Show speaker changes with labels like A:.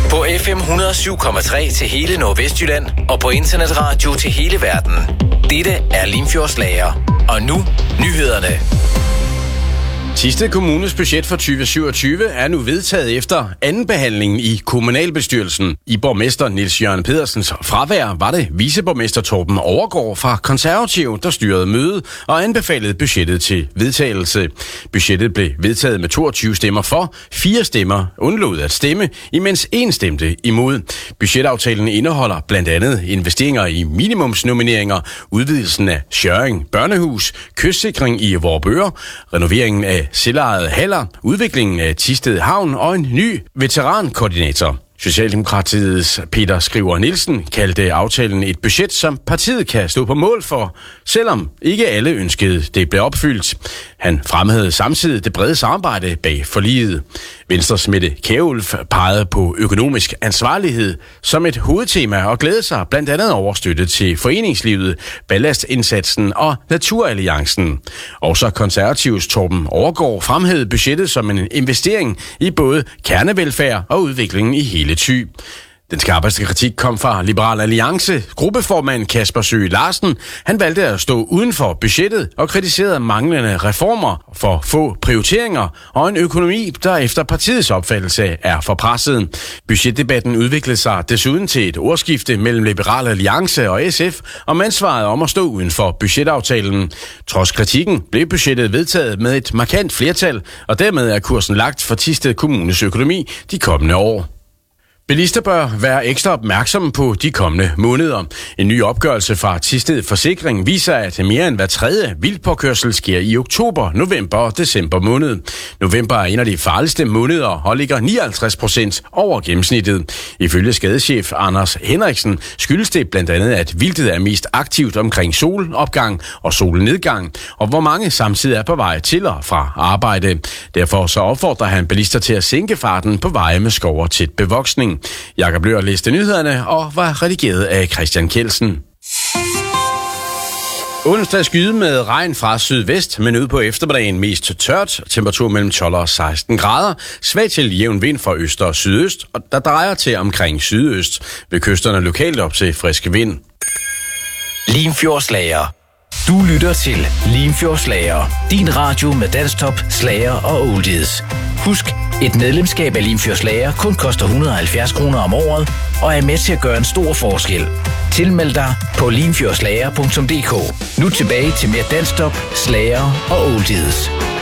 A: På FM 107,3 til hele Nordvestjylland og på internetradio til hele verden. Dette er Limfjordslager. Og nu nyhederne.
B: Thisted Kommunes budget for 2027 er nu vedtaget efter anden behandling i kommunalbestyrelsen. I borgmester Niels Jørgen Pedersens fravær var det viceborgmester Torben Overgaard fra Konservativ, der styrede mødet og anbefalede budgettet til vedtagelse. Budgettet blev vedtaget med 22 stemmer for, 4 stemmer undlod at stemme, imens 1 stemte imod. Budgetaftalen indeholder blandt andet investeringer i minimumsnomineringer, udvidelsen af Skjørring Børnehus, kystsikring i Vorupør, renoveringen af selvejede haller, udviklingen af Thisted Havn og en ny veterankoordinator. Socialdemokratiets Peter Skriver Nielsen kaldte aftalen et budget, som partiet kan stå på mål for, selvom ikke alle ønskede det blev opfyldt. Han fremhævede samtidig det brede samarbejde bag forliget. Venstres Mette Kjærulf pegede på økonomisk ansvarlighed som et hovedtema og glædede sig blandt andet over støtte til foreningslivet, ballastindsatsen og Naturalliancen. Også Konservativs Torben Overgaard fremhævede budgettet som en investering i både kernevelfærd og udviklingen i hele Thy. Den skarpeste kritik kom fra Liberal Alliance. Gruppeformand Kasper Søe Larsen, han valgte at stå uden for budgettet og kritiserede manglende reformer, for få prioriteringer og en økonomi, der efter partiets opfattelse er for presset. Budgetdebatten udviklede sig desuden til et ordskifte mellem Liberal Alliance og SF om ansvaret om at stå uden for budgetaftalen. Trods kritikken blev budgettet vedtaget med et markant flertal, og dermed er kursen lagt for Thisted Kommunes økonomi de kommende år. Bilister bør være ekstra opmærksomme på de kommende måneder. En ny opgørelse fra Thisted Forsikring viser, at mere end hver tredje vildpåkørsel sker i oktober, november og december måned. November er en af de farligste måneder og ligger 59% over gennemsnittet. Ifølge skadechef Anders Henriksen skyldes det blandt andet, at vildtet er mest aktivt omkring solopgang og solnedgang, og hvor mange samtidig er på vej til og fra arbejde. Derfor så opfordrer han bilister til at sænke farten på veje med skov og tæt bevoksning. Jakob Løhr læste nyhederne og var redigeret af Christian Kjeldsen. Onsdag skyde med regn fra sydvest, men ude på eftermiddagen mest tørt. Temperatur mellem 12 og 16 grader. Svag til jævn vind fra øst og sydøst, og der drejer til omkring sydøst. Ved kysterne lokalt op til frisk vind.
A: Limfjordslager. Du lytter til Limfjordslager. Din radio med danstop, slager og oldies. Husk, et medlemskab af Limfjordslager kun koster 170 kroner om året og er med til at gøre en stor forskel. Tilmeld dig på limfjordslager.dk. Nu tilbage til mere danstop, slager og oldies.